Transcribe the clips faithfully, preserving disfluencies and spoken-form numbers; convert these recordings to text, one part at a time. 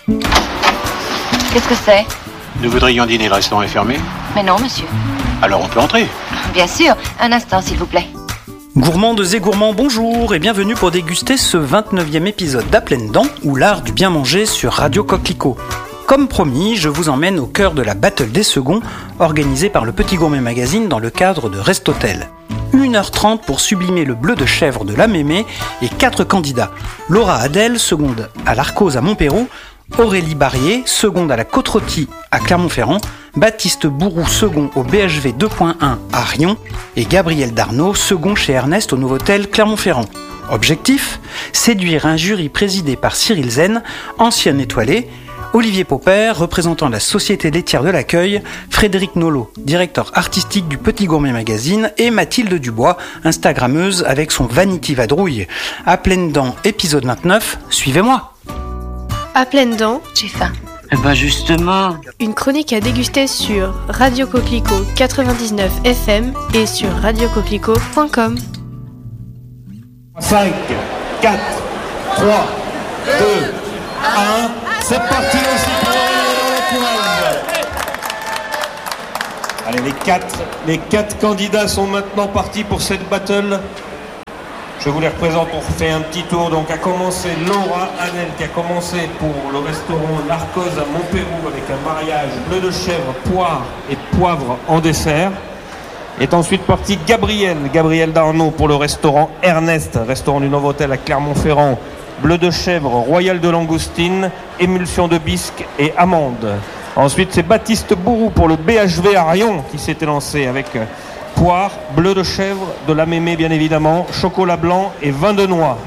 Qu'est-ce que c'est ? Nous voudrions dîner, le restaurant est fermé. Mais non, monsieur. Alors on peut entrer. Bien sûr, un instant, s'il vous plaît. Gourmandes et gourmands, bonjour et bienvenue pour déguster ce vingt-neuvième épisode d'À pleines dents ou l'art du bien manger sur Radio Coquelicot. Comme promis, je vous emmène au cœur de la Battle des Seconds, organisée par le Petit Gourmet Magazine dans le cadre de Restotel. une heure trente pour sublimer le bleu de chèvre de la Mémé et quatre candidats. Laura Adel, seconde à l'Arcose à Montpérou, Aurélie Barrier, seconde à la Côte-Rôtie à Clermont-Ferrand, Baptiste Bourroux, second au B H V deux point un à Rion et Gabriel Darnaud, second chez Ernest au Novotel Clermont-Ferrand. Objectif : séduire un jury présidé par Cyril Zen, ancien étoilé, Olivier Popper, représentant la Société laitière de l'accueil, Frédéric Nolot, directeur artistique du Petit Gourmet Magazine, et Mathilde Dubois, instagrammeuse avec son Vanity Vadrouille. À pleines dents, épisode vingt-neuf, suivez-moi. À pleines dents, J'ai faim. Eh ben justement. Une chronique à déguster sur Radio Coquelicot quatre-vingt-dix-neuf F M et sur radio coquelicot point com. cinq, quatre, trois, deux, un, c'est parti aussi pour dans la poêle. Allez, les quatre, les quatre candidats sont maintenant partis pour cette battle. Je vous les représente, on refait un petit tour. Donc a commencé Laura Adel qui a commencé pour le restaurant L'Arcose à Montpérou avec un mariage bleu de chèvre, poire et poivre en dessert. Est ensuite parti Gabriel, Gabriel Darnaud pour le restaurant Ernest, restaurant du Novotel à Clermont-Ferrand. Bleu de chèvre, royal de langoustine, émulsion de bisque et amande. Ensuite c'est Baptiste Bourroux pour le B H V à Rion qui s'était lancé avec poire, bleu de chèvre, de la mémé bien évidemment, chocolat blanc et vin de noix.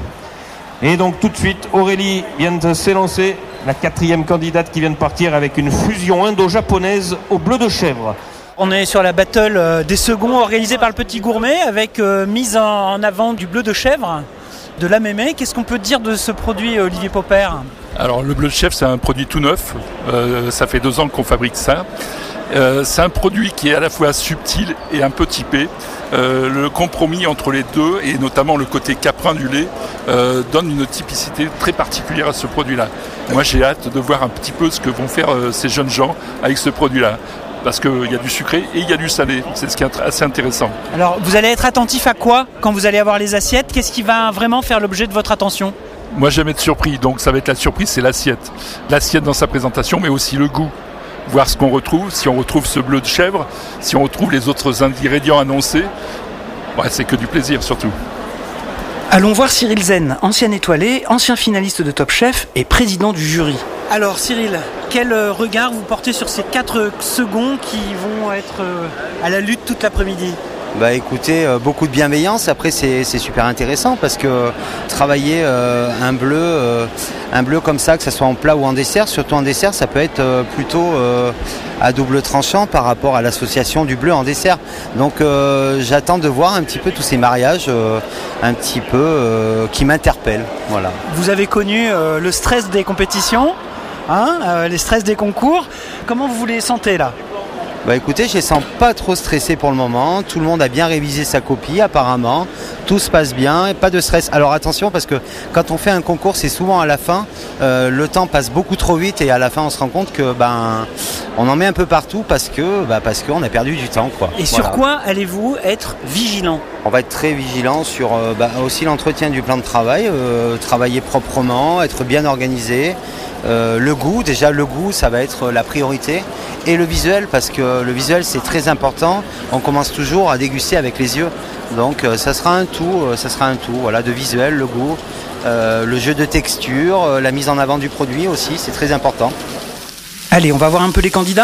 Et donc tout de suite, Aurélie vient de s'élancer, la quatrième candidate qui vient de partir avec une fusion indo-japonaise au bleu de chèvre. On est sur la battle des seconds organisée par le Petit Gourmet avec euh, mise en avant du bleu de chèvre, de la mémé. Qu'est-ce qu'on peut dire de ce produit, Olivier Popper ? Alors le bleu de chèvre, c'est un produit tout neuf, euh, ça fait deux ans qu'on fabrique ça. Euh, c'est un produit qui est à la fois subtil et un peu typé. Euh, le compromis entre les deux, et notamment le côté caprin du lait, euh, donne une typicité très particulière à ce produit-là. Moi, j'ai hâte de voir un petit peu ce que vont faire euh, ces jeunes gens avec ce produit-là. Parce qu'il y a du sucré et il y a du salé. C'est ce qui est assez intéressant. Alors, vous allez être attentif à quoi quand vous allez avoir les assiettes ? Qu'est-ce qui va vraiment faire l'objet de votre attention ? Moi, j'aime être surpris. Donc, ça va être la surprise, c'est l'assiette. L'assiette dans sa présentation, mais aussi le goût. Voir ce qu'on retrouve, si on retrouve ce bleu de chèvre, si on retrouve les autres ingrédients annoncés. Ouais, c'est que du plaisir surtout. Allons voir Cyril Zen, ancien étoilé, ancien finaliste de Top Chef et président du jury. Alors Cyril, quel regard vous portez sur ces quatre seconds qui vont être à la lutte toute l'après-midi ? Bah écoutez, euh, beaucoup de bienveillance. Après c'est, c'est super intéressant parce que travailler euh, un bleu, euh, un bleu comme ça, que ce soit en plat ou en dessert, surtout en dessert, ça peut être euh, plutôt euh, à double tranchant par rapport à l'association du bleu en dessert. Donc euh, j'attends de voir un petit peu tous ces mariages, euh, un petit peu euh, qui m'interpellent. Voilà. Vous avez connu euh, le stress des compétitions, hein, euh, les stress des concours. Comment vous les sentez là ? Bah écoutez, je ne sens pas trop stressé pour le moment. Tout le monde a bien révisé sa copie apparemment. Tout se passe bien, pas de stress. Alors attention parce que quand on fait un concours, c'est souvent à la fin. Euh, le temps passe beaucoup trop vite et à la fin on se rend compte que ben on en met un peu partout parce que bah, parce qu'on a perdu du temps quoi. Et voilà. Sur quoi allez-vous être vigilant ? On va être très vigilant sur euh, bah, aussi l'entretien du plan de travail, euh, travailler proprement, être bien organisé. Euh, le goût, déjà le goût ça va être la priorité et le visuel parce que le visuel c'est très important, on commence toujours à déguster avec les yeux donc euh, ça sera un tout, euh, ça sera un tout voilà, de visuel, le goût, euh, le jeu de texture, euh, la mise en avant du produit aussi c'est très important. Allez, on va voir un peu les candidats.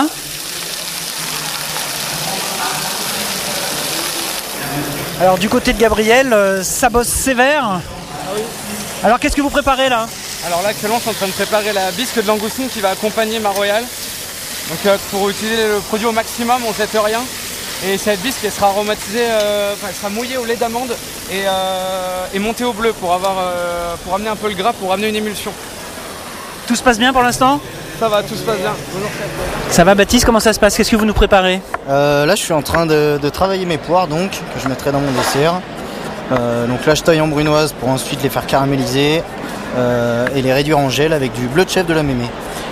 Alors du côté de Gabriel, euh, ça bosse sévère. Ah oui. Alors qu'est-ce que vous préparez là ? Alors là actuellement je suis en train de préparer la bisque de langoustine qui va accompagner ma royale. Donc euh, pour utiliser le produit au maximum, on ne jette rien. Et cette bisque elle sera aromatisée, euh, enfin, elle sera mouillée au lait d'amande et, euh, et montée au bleu pour, avoir, euh, pour amener un peu le gras, pour amener une émulsion. Tout se passe bien pour l'instant ? Ça va, tout se passe bien. Bonjour. Ça va Baptiste, comment ça se passe ? Qu'est-ce que vous nous préparez ? euh, Là je suis en train de, de travailler mes poires donc, que je mettrai dans mon dessert. Euh, donc là je taille en brunoise pour ensuite les faire caraméliser. Euh, et les réduire en gel avec du bleu de chèvre de la mémé.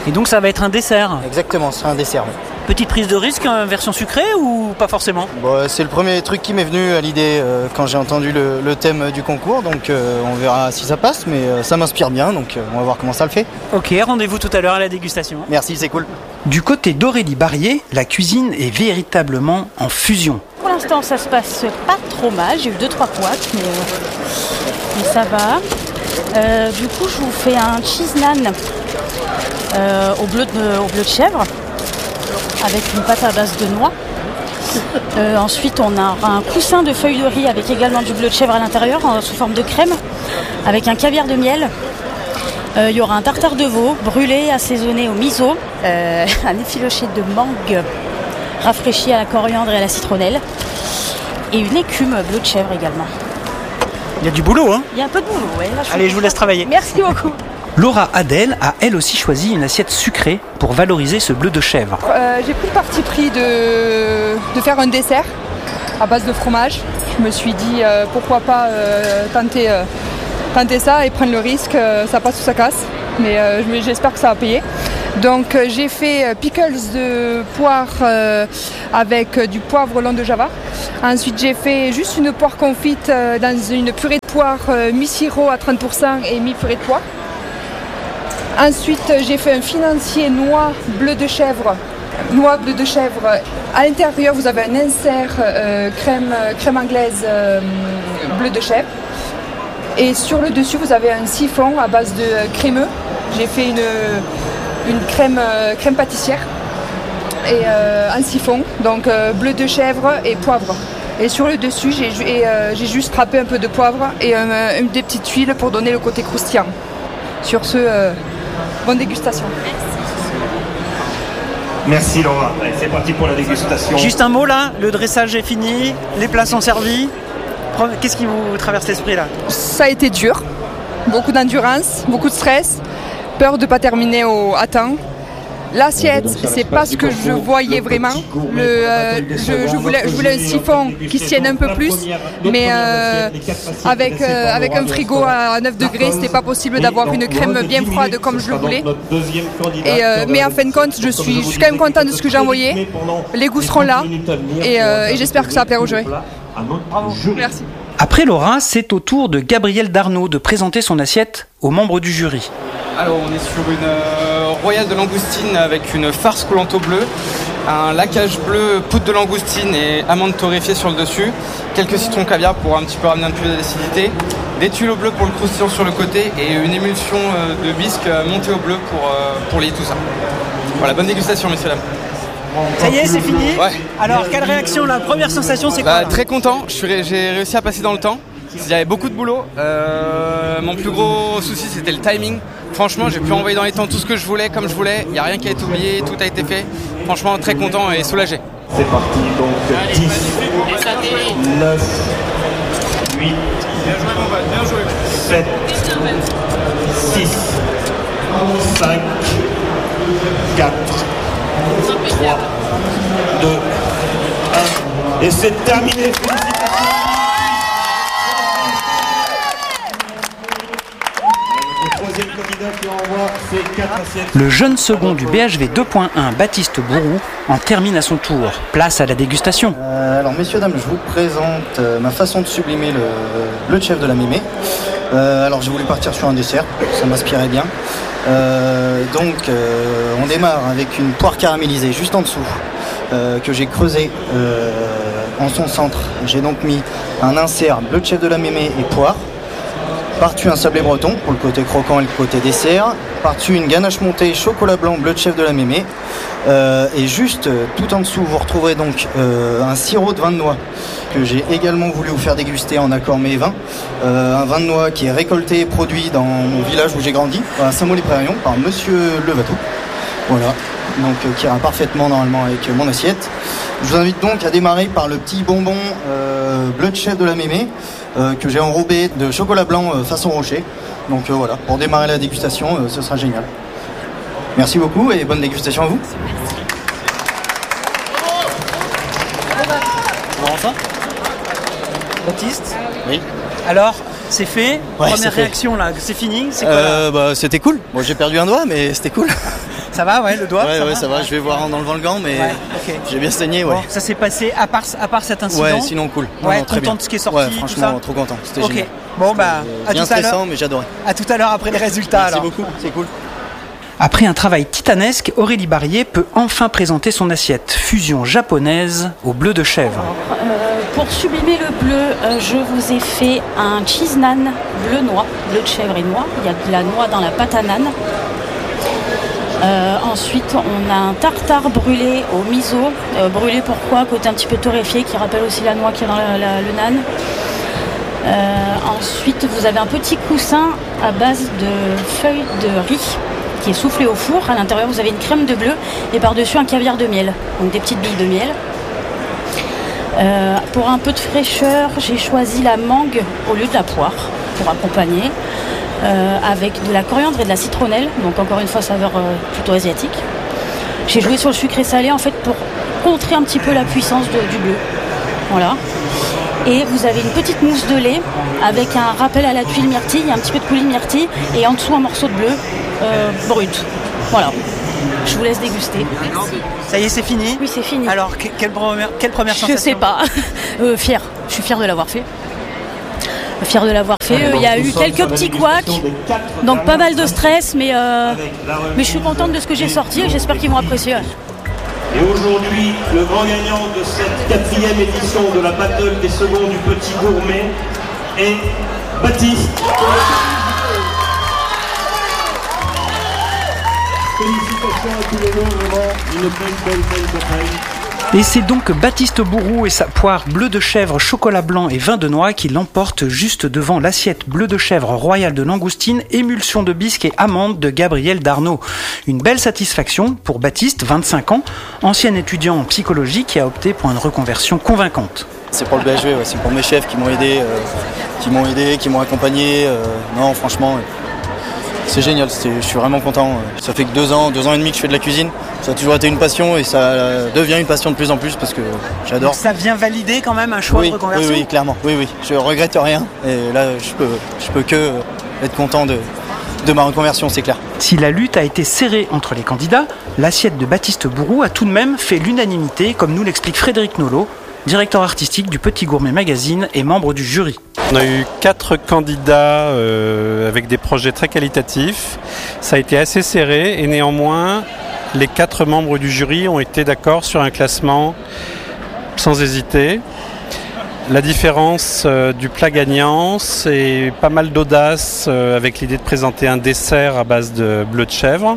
Et donc ça va être un dessert. Exactement, c'est un dessert. Oui. Petite prise de risque, hein, version sucrée ou pas forcément? Bon, c'est le premier truc qui m'est venu à l'idée euh, quand j'ai entendu le, le thème du concours, donc euh, on verra si ça passe, mais euh, ça m'inspire bien, donc euh, on va voir comment ça le fait. Ok, rendez-vous tout à l'heure à la dégustation. Merci, c'est cool. Du côté d'Aurélie Barrier, la cuisine est véritablement en fusion. Pour l'instant, ça se passe pas trop mal. J'ai eu deux trois couacs, mais, euh, mais ça va. Euh, du coup, je vous fais un cheese naan euh, au, bleu de, au bleu de chèvre avec une pâte à base de noix. Euh, ensuite, on a un coussin de feuilles de riz avec également du bleu de chèvre à l'intérieur en, sous forme de crème avec un caviar de miel. Il euh, y aura un tartare de veau brûlé, assaisonné au miso, euh, un effiloché de mangue rafraîchi à la coriandre et à la citronnelle et une écume bleu de chèvre également. Il y a du boulot, hein? Il y a un peu de boulot, oui. Allez, je vous laisse travailler. Merci beaucoup. Laura Adèle a elle aussi choisi une assiette sucrée pour valoriser ce bleu de chèvre. Euh, j'ai pris le parti pris de, de faire un dessert à base de fromage. Je me suis dit euh, pourquoi pas euh, tenter, euh, tenter ça et prendre le risque, euh, ça passe ou ça casse. Mais euh, j'espère que ça va payer. Donc euh, j'ai fait euh, pickles de poire euh, avec euh, du poivre long de Java. Ensuite j'ai fait juste une poire confite euh, dans une purée de poire euh, mi-sirop à trente pour cent et mi-purée de poire. Ensuite, j'ai fait un financier noix bleu de chèvre. Noix bleu de chèvre. À l'intérieur, vous avez un insert euh, crème, crème anglaise euh, bleu de chèvre. Et sur le dessus, vous avez un siphon à base de crémeux. J'ai fait une, une crème, euh, crème pâtissière et euh, un siphon, donc euh, bleu de chèvre et poivre. Et sur le dessus, j'ai, et, euh, j'ai juste râpé un peu de poivre et euh, une des petites tuiles pour donner le côté croustillant. Sur ce, euh, bonne dégustation. Merci Laura. Allez, c'est parti pour la dégustation. Juste un mot là, le dressage est fini, les plats sont servis. Qu'est-ce qui vous traverse l'esprit là? Ça a été dur, beaucoup d'endurance, beaucoup de stress, peur de ne pas terminer au, à temps. L'assiette, c'est pas ce que je voyais vraiment. Le, euh, je, je, voulais, je voulais un siphon qui se tienne un peu plus, mais euh, avec, euh, avec un frigo à neuf degrés, c'était pas possible d'avoir une crème bien froide comme je le voulais. Et, euh, mais en fin de compte, je suis, je suis quand même content de ce que j'ai envoyé. Les goûts seront là et, euh, et j'espère que ça va plaire aux jurés. Bravo, merci. Après Laura, c'est au tour de Gabriel Darnaud de présenter son assiette aux membres du jury. Alors on est sur une euh, royale de langoustine avec une farce coulante au bleu, un laquage bleu, poudre de langoustine et amandes torréfiées sur le dessus, quelques citrons caviar pour un petit peu ramener un peu d'acidité, des tuiles au bleu pour le croustillant sur le côté et une émulsion euh, de bisque montée au bleu pour, euh, pour lier tout ça. Voilà, bonne dégustation messieurs dames. Ça y est, c'est fini. Ouais. Alors, quelle réaction, la première sensation, c'est quoi? Bah, très content, je suis, j'ai réussi à passer dans le temps. Il y avait beaucoup de boulot. Euh, mon plus gros souci, c'était le timing. Franchement, j'ai pu envoyer dans les temps tout ce que je voulais, comme je voulais. Il n'y a rien qui a été oublié, tout a été fait. Franchement, très content et soulagé. C'est parti, donc dix, neuf, huit, sept, six, cinq, quatre, trois, deux, un. Et c'est terminé. Le jeune second du B H V deux point un, Baptiste Bourou, en termine à son tour. Place à la dégustation. Euh, alors messieurs, dames, je vous présente euh, ma façon de sublimer le bleu de chèvre de la Mémé. Euh, alors j'ai voulu partir sur un dessert, ça m'inspirait bien. Euh, donc euh, on démarre avec une poire caramélisée juste en dessous, euh, que j'ai creusée euh, en son centre. J'ai donc mis un insert bleu de chèvre de la Mémé et poire. Par-dessus un sablé breton pour le côté croquant et le côté dessert. Par-dessus une ganache montée chocolat blanc bleu de chèvre de la Mémé. Euh, et juste euh, tout en dessous, vous retrouverez donc euh, un sirop de vin de noix que j'ai également voulu vous faire déguster en accord mets et vin. Euh, un vin de noix qui est récolté et produit dans mon village où j'ai grandi, à Saint-Maur-les-Prairies, par Monsieur Levato. Voilà, donc euh, qui ira parfaitement normalement avec euh, mon assiette. Je vous invite donc à démarrer par le petit bonbon euh, bleu de chèvre de la Mémé euh, que j'ai enrobé de chocolat blanc euh, façon rocher. Donc euh, voilà, pour démarrer la dégustation, euh, ce sera génial. Merci beaucoup et bonne dégustation à vous. Comment ça, Baptiste? Oui. Alors, c'est fait. Ouais, Première c'est fait. réaction là, c'est fini. C'est quoi, euh, bah, c'était cool. Bon, j'ai perdu un doigt, mais c'était cool. Ça va, ouais, le doigt. Ouais, ça ouais, va ça va. Je vais voir en enlevant le gant, mais ouais, okay. J'ai bien saigné, ouais. Bon, ça s'est passé à part, à part cet incident. Ouais, sinon cool. Non, ouais, non, très content bien. de ce qui est sorti. Ouais, tout franchement, ça trop content. C'était okay. génial. Bon, bah, euh, à bien tout à l'heure. stressant, mais j'adorais. À tout à l'heure après les résultats. Merci alors. beaucoup, c'est cool. Après un travail titanesque, Aurélie Barrier peut enfin présenter son assiette fusion japonaise au bleu de chèvre. Euh, pour sublimer le bleu, euh, je vous ai fait un cheese naan bleu noix, bleu de chèvre et noix. Il y a de la noix dans la pâte à naan. Euh, ensuite, on a un tartare brûlé au miso. Euh, brûlé pourquoi? Côté un petit peu torréfié qui rappelle aussi la noix qui est dans la, la, le naan. Euh, ensuite, vous avez un petit coussin à base de feuilles de riz qui est soufflé au four. À l'intérieur, vous avez une crème de bleu et par-dessus un caviar de miel, donc des petites billes de miel. Euh, pour un peu de fraîcheur, j'ai choisi la mangue au lieu de la poire pour accompagner, euh, avec de la coriandre et de la citronnelle, donc encore une fois saveur euh, plutôt asiatique. J'ai joué sur le sucré salé en fait pour contrer un petit peu la puissance de, du bleu. Voilà. Et vous avez une petite mousse de lait avec un rappel à la tuile myrtille, un petit peu de coulis de myrtille et en dessous un morceau de bleu euh, brut. Voilà. Je vous laisse déguster. Ça y est, c'est fini? Oui, c'est fini. Alors, que, quelle, première, quelle première sensation? Je sais pas. euh, fière. Je suis fière de l'avoir fait. Fière de l'avoir fait. Il euh, y a eu quelques petits couacs, donc pas mal de stress, mais, euh, mais je suis contente de ce que j'ai sorti et j'espère qu'ils vont apprécier. Et aujourd'hui, le grand gagnant de cette quatrième édition de la Battle des seconds du Petit Gourmet est Baptiste. Félicitations à tous les deux, vraiment une belle, belle, belle bataille. Et c'est donc Baptiste Bourroux et sa poire bleu de chèvre, chocolat blanc et vin de noix qui l'emportent juste devant l'assiette bleu de chèvre royale de langoustine, émulsion de bisque et amande de Gabriel Darnaud. Une belle satisfaction pour Baptiste, vingt-cinq ans, ancien étudiant en psychologie qui a opté pour une reconversion convaincante. C'est pour le B H V, ouais, c'est pour mes chefs qui m'ont aidé, euh, qui m'ont aidé, qui m'ont accompagné. Euh, non, franchement, c'est génial, c'est, je suis vraiment content. Ça fait que deux ans, deux ans et demi que je fais de la cuisine. Ça a toujours été une passion et ça devient une passion de plus en plus parce que j'adore. Donc ça vient valider quand même un choix oui, de reconversion? Oui, oui, clairement. Oui, oui. Je regrette rien et là, je peux, je peux que être content de, de ma reconversion, c'est clair. Si la lutte a été serrée entre les candidats, l'assiette de Baptiste Bourroux a tout de même fait l'unanimité, comme nous l'explique Frédéric Nolot, directeur artistique du Petit Gourmet Magazine et membre du jury. On a eu quatre candidats euh, avec des projets très qualitatifs. Ça a été assez serré et néanmoins, les quatre membres du jury ont été d'accord sur un classement sans hésiter. La différence euh, du plat gagnant, c'est pas mal d'audace euh, avec l'idée de présenter un dessert à base de bleu de chèvre.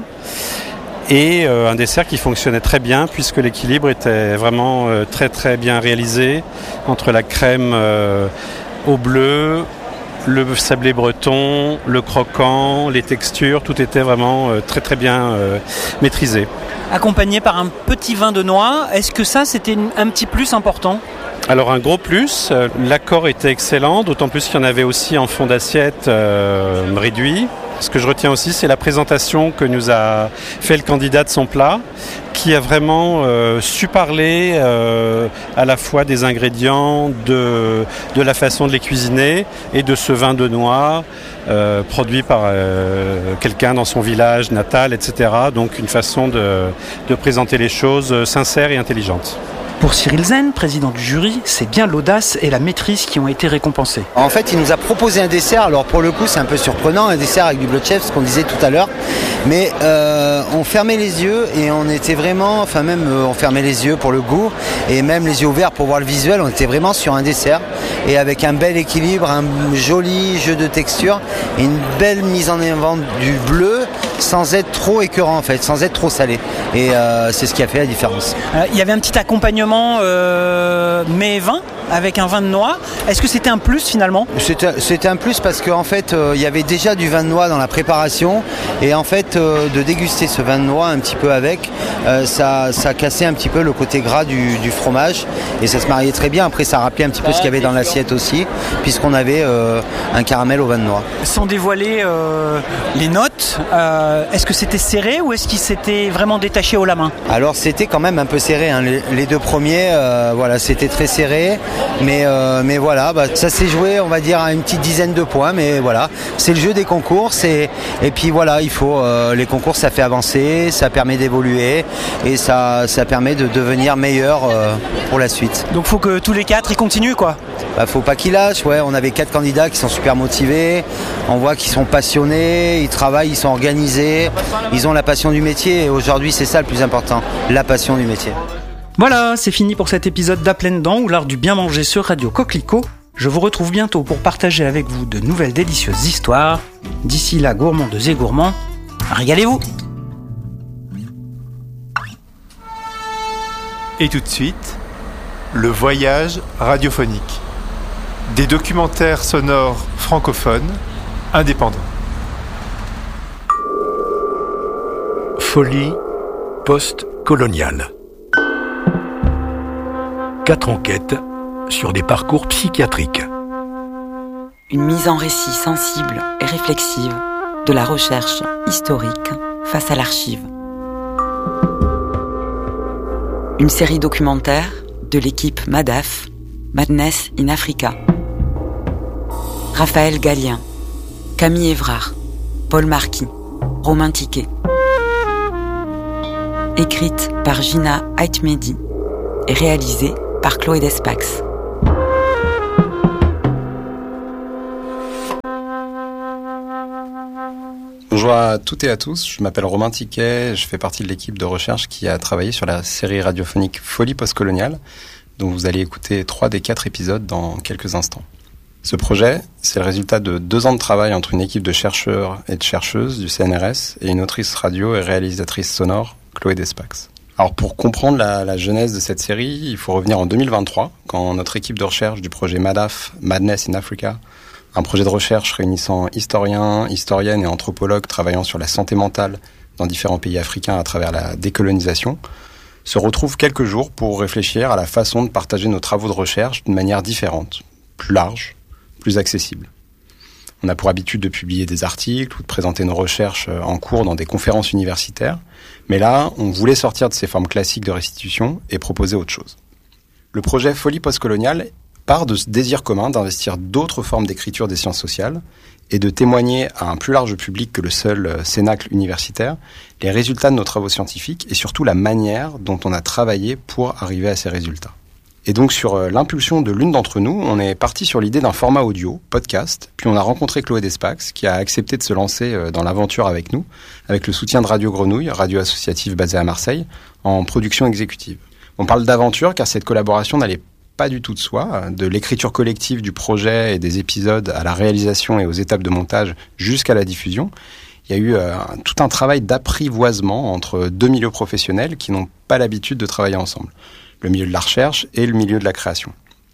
Et euh, un dessert qui fonctionnait très bien puisque l'équilibre était vraiment euh, très très bien réalisé entre la crème euh, au bleu, le sablé breton, le croquant, les textures, tout était vraiment euh, très très bien euh, maîtrisé. Accompagné par un petit vin de noix, est-ce que ça c'était un petit plus important ? Alors un gros plus, euh, l'accord était excellent, d'autant plus qu'il y en avait aussi en fond d'assiette euh, réduit. Ce que je retiens aussi, c'est la présentation que nous a fait le candidat de son plat, qui a vraiment euh, su parler euh, à la fois des ingrédients, de, de la façon de les cuisiner et de ce vin de noix euh, produit par euh, quelqu'un dans son village natal, et cetera. Donc une façon de, de présenter les choses sincères et intelligentes. Pour Cyril Zen, président du jury, c'est bien l'audace et la maîtrise qui ont été récompensées. En fait, il nous a proposé un dessert. Alors pour le coup, c'est un peu surprenant, un dessert avec du bleu de chèvre, ce qu'on disait tout à l'heure. Mais euh, on fermait les yeux et on était vraiment, enfin même euh, on fermait les yeux pour le goût et même les yeux ouverts pour voir le visuel. On était vraiment sur un dessert et avec un bel équilibre, un joli jeu de texture et une belle mise en avant du bleu sans être trop écœurant en fait, sans être trop salé. Et euh, c'est ce qui a fait la différence. Euh, il y avait un petit accompagnement euh, mets et vin avec un vin de noix. Est-ce que c'était un plus finalement ? C'était, c'était un plus parce qu'en fait euh, il y avait déjà du vin de noix dans la préparation et en fait euh, de déguster ce vin de noix un petit peu avec, euh, ça, ça cassait un petit peu le côté gras du, du fromage et ça se mariait très bien. Après ça rappelait un petit peu ce qu'il y avait dans l'assiette aussi puisqu'on avait euh, un caramel au vin de noix. Sans dévoiler euh, les notes, euh, est-ce que c'était serré ou est-ce qu'il s'était vraiment détaché haut la main ? Alors c'était quand même un peu serré, hein. les, les deux premiers, euh, voilà, c'était très serré. Mais, euh, mais voilà, bah, ça s'est joué, on va dire, à une petite dizaine de points. Mais voilà, c'est le jeu des concours. C'est... Et puis voilà, il faut euh, les concours, ça fait avancer, ça permet d'évoluer et ça, ça permet de devenir meilleur euh, pour la suite. Donc faut que tous les quatre ils continuent quoi. Bah, faut pas qu'ils lâchent. Ouais, on avait quatre candidats qui sont super motivés. On voit qu'ils sont passionnés, ils travaillent, ils sont organisés, ils ont la passion du métier. Et aujourd'hui, c'est ça le plus important, la passion du métier. Voilà, c'est fini pour cet épisode d'À pleines dents ou l'art du bien manger sur Radio Coquelicot. Je vous retrouve bientôt pour partager avec vous de nouvelles délicieuses histoires. D'ici là, gourmandes et gourmands, régalez-vous! Et tout de suite, le voyage radiophonique. Des documentaires sonores francophones, indépendants. Folie post-coloniale. Quatre enquêtes sur des parcours psychiatriques. Une mise en récit sensible et réflexive de la recherche historique face à l'archive. Une série documentaire de l'équipe MADAF, Madness in Africa. Raphaël Gallien, Camille Évrard, Paul Marquis, Romain Tiquet. Écrite par Gina Aitmedi et réalisée par Chloé Despax. Bonjour à toutes et à tous, je m'appelle Romain Tiquet, je fais partie de l'équipe de recherche qui a travaillé sur la série radiophonique Folie postcoloniale, dont vous allez écouter trois des quatre épisodes dans quelques instants. Ce projet, c'est le résultat de deux ans de travail entre une équipe de chercheurs et de chercheuses du C N R S et une autrice radio et réalisatrice sonore, Chloé Despax. Alors pour comprendre la, la genèse de cette série, il faut revenir en deux mille vingt-trois, quand notre équipe de recherche du projet MADAF, Madness in Africa, un projet de recherche réunissant historiens, historiennes et anthropologues travaillant sur la santé mentale dans différents pays africains à travers la décolonisation, se retrouve quelques jours pour réfléchir à la façon de partager nos travaux de recherche d'une manière différente, plus large, plus accessible. On a pour habitude de publier des articles ou de présenter nos recherches en cours dans des conférences universitaires, mais là, on voulait sortir de ces formes classiques de restitution et proposer autre chose. Le projet Folie postcoloniale part de ce désir commun d'investir d'autres formes d'écriture des sciences sociales et de témoigner à un plus large public que le seul cénacle universitaire les résultats de nos travaux scientifiques et surtout la manière dont on a travaillé pour arriver à ces résultats. Et donc sur l'impulsion de l'une d'entre nous, on est parti sur l'idée d'un format audio, podcast, puis on a rencontré Chloé Despax qui a accepté de se lancer dans l'aventure avec nous, avec le soutien de Radio Grenouille, radio associative basée à Marseille, en production exécutive. On parle d'aventure car cette collaboration n'allait pas du tout de soi, de l'écriture collective du projet et des épisodes à la réalisation et aux étapes de montage jusqu'à la diffusion. Il y a eu euh, tout un travail d'apprivoisement entre deux milieux professionnels qui n'ont pas l'habitude de travailler ensemble. Le milieu de la recherche et le milieu de la création.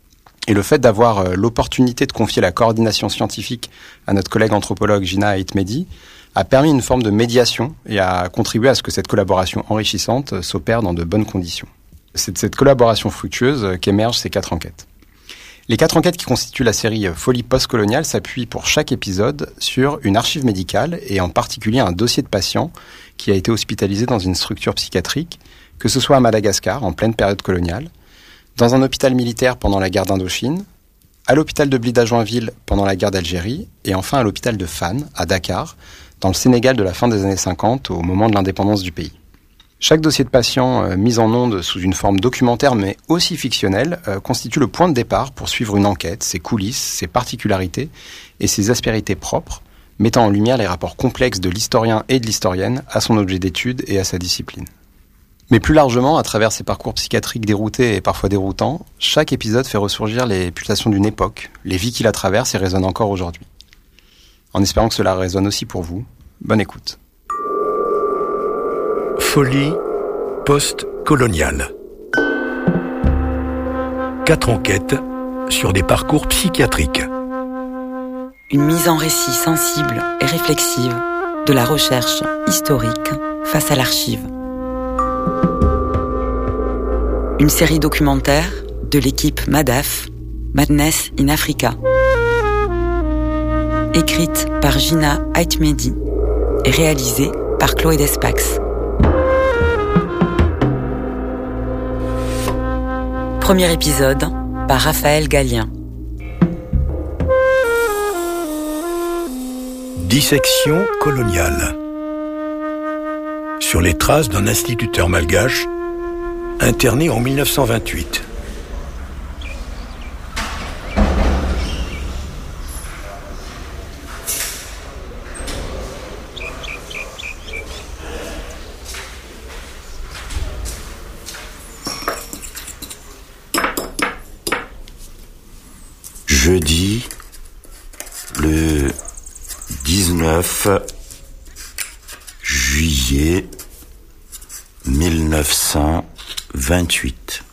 Et le fait d'avoir euh, l'opportunité de confier la coordination scientifique à notre collègue anthropologue Gina Aitmedi a permis une forme de médiation et a contribué à ce que cette collaboration enrichissante euh, s'opère dans de bonnes conditions. C'est de cette collaboration fructueuse qu'émergent ces quatre enquêtes. Les quatre enquêtes qui constituent la série Folie postcoloniale s'appuient pour chaque épisode sur une archive médicale et en particulier un dossier de patient qui a été hospitalisé dans une structure psychiatrique, que ce soit à Madagascar en pleine période coloniale, dans un hôpital militaire pendant la guerre d'Indochine, à l'hôpital de Blida Joinville pendant la guerre d'Algérie et enfin à l'hôpital de Fann à Dakar, dans le Sénégal de la fin des années cinquante au moment de l'indépendance du pays. Chaque dossier de patient euh, mis en onde sous une forme documentaire mais aussi fictionnelle euh, constitue le point de départ pour suivre une enquête, ses coulisses, ses particularités et ses aspérités propres, mettant en lumière les rapports complexes de l'historien et de l'historienne à son objet d'étude et à sa discipline. Mais plus largement, à travers ces parcours psychiatriques déroutés et parfois déroutants, chaque épisode fait ressurgir les pulsations d'une époque, les vies qui la traversent et résonnent encore aujourd'hui. En espérant que cela résonne aussi pour vous, bonne écoute. Folie post-coloniale. Quatre enquêtes sur des parcours psychiatriques. Une mise en récit sensible et réflexive de la recherche historique face à l'archive. Une série documentaire de l'équipe MADAF, Madness in Africa. Écrite par Gina Aitmedi et réalisée par Chloé Despax. Premier épisode, par Raphaël Gallien. Dissection coloniale. Sur les traces d'un instituteur malgache interné en mille neuf cent vingt-huit. Jeudi, le dix-neuf juillet mille neuf cent vingt-huit.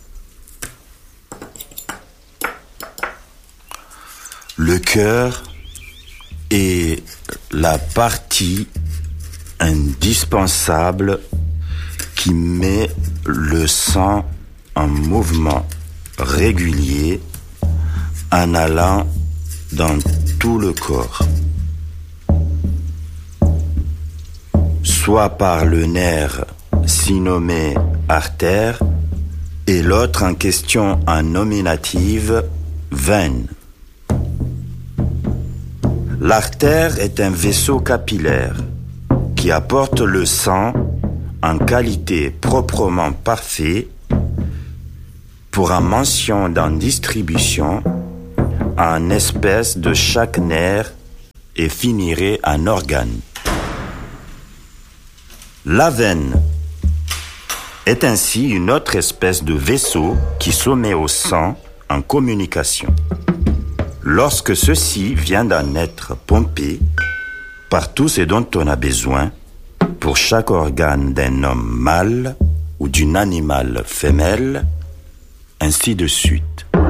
Le cœur est la partie indispensable qui met le sang en mouvement régulier en allant dans tout le corps, soit par le nerf si nommé artère et l'autre en question en nominative veine. L'artère est un vaisseau capillaire qui apporte le sang en qualité proprement parfait pour en mention dans distribution en espèce de chaque nerf et finirait en organe. La veine est ainsi une autre espèce de vaisseau qui se met au sang en communication. Lorsque ceci vient d'en être pompé par tout ce dont on a besoin pour chaque organe d'un homme mâle ou d'une animale femelle, ainsi de suite.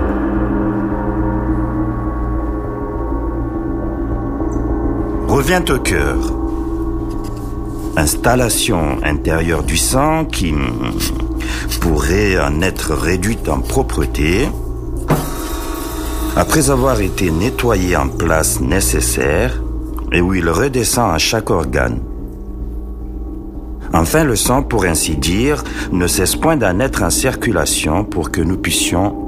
Revient au cœur. Installation intérieure du sang qui pourrait en être réduite en propreté après avoir été nettoyé en place nécessaire et où il redescend à chaque organe. Enfin, le sang, pour ainsi dire, ne cesse point d'en être en circulation pour que nous puissions